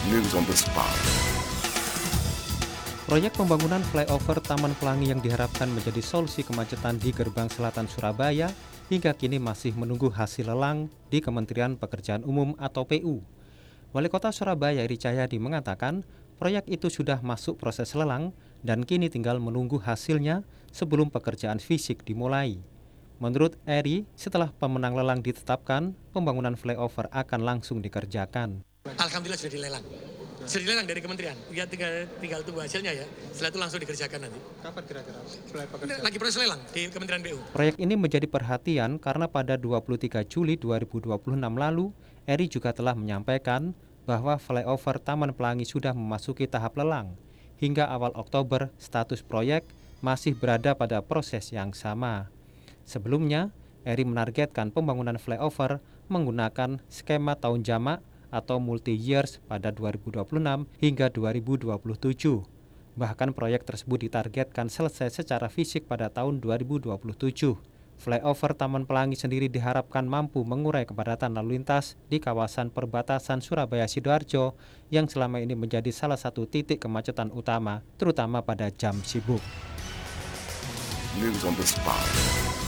News on the spot. Proyek pembangunan flyover Taman Pelangi yang diharapkan menjadi solusi kemacetan di gerbang selatan Surabaya hingga kini masih menunggu hasil lelang di Kementerian Pekerjaan Umum atau PU. Wali Kota Surabaya Eri Cahyadi mengatakan proyek itu sudah masuk proses lelang dan kini tinggal menunggu hasilnya sebelum pekerjaan fisik dimulai. Menurut Eri, setelah pemenang lelang ditetapkan, pembangunan flyover akan langsung dikerjakan. Alhamdulillah sudah dilelang. Sudah dilelang dari kementerian. Ya tinggal tunggu hasilnya ya. Setelah itu langsung dikerjakan nanti. Kapan kira-kira mulai pekerjaan? Lagi proses lelang di Kementerian PU. Proyek ini menjadi perhatian karena pada 23 Juli 2026 lalu, Eri juga telah menyampaikan bahwa flyover Taman Pelangi sudah memasuki tahap lelang. Hingga awal Oktober, status proyek masih berada pada proses yang sama. Sebelumnya, Eri menargetkan pembangunan flyover menggunakan skema tahun jamak atau multi-years pada 2026 hingga 2027. Bahkan proyek tersebut ditargetkan selesai secara fisik pada tahun 2027. Flyover Taman Pelangi sendiri diharapkan mampu mengurai kepadatan lalu lintas di kawasan perbatasan Surabaya Sidoarjo yang selama ini menjadi salah satu titik kemacetan utama, terutama pada jam sibuk. News on the spot.